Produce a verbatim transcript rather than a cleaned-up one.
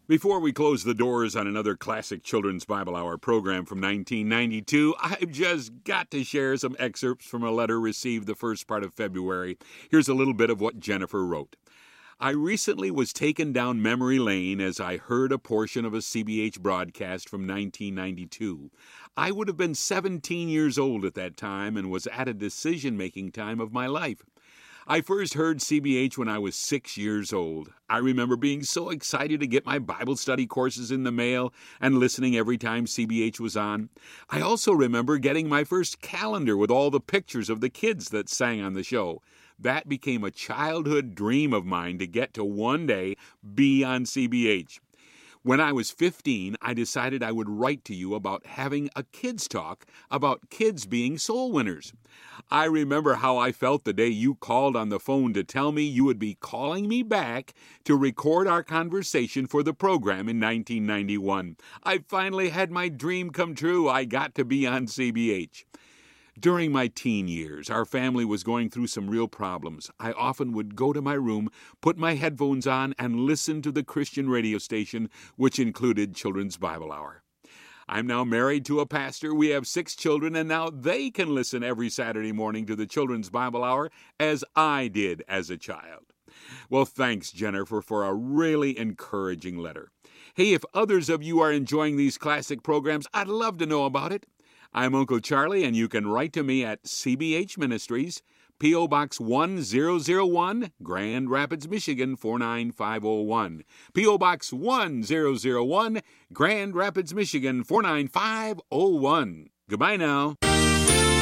Before we close the doors on another classic Children's Bible Hour program from nineteen ninety-two, I've just got to share some excerpts from a letter received the first part of February. Here's a little bit of what Jennifer wrote. I recently was taken down memory lane as I heard a portion of a C B H broadcast from nineteen ninety-two. I would have been seventeen years old at that time and was at a decision-making time of my life. I first heard C B H when I was six years old. I remember being so excited to get my Bible study courses in the mail and listening every time C B H was on. I also remember getting my first calendar with all the pictures of the kids that sang on the show. That became a childhood dream of mine to get to one day be on C B H. When I was fifteen, I decided I would write to you about having a kids talk about kids being soul winners. I remember how I felt the day you called on the phone to tell me you would be calling me back to record our conversation for the program in nineteen ninety-one. I finally had my dream come true. I got to be on C B H. During my teen years, our family was going through some real problems. I often would go to my room, put my headphones on, and listen to the Christian radio station, which included Children's Bible Hour. I'm now married to a pastor. We have six children, and now they can listen every Saturday morning to the Children's Bible Hour as I did as a child. Well, thanks, Jennifer, for a really encouraging letter. Hey, if others of you are enjoying these classic programs, I'd love to know about it. I'm Uncle Charlie, and you can write to me at C B H Ministries, P O. Box one thousand one, Grand Rapids, Michigan four nine five oh one. P O. Box one thousand one, Grand Rapids, Michigan four nine five oh one. Goodbye now.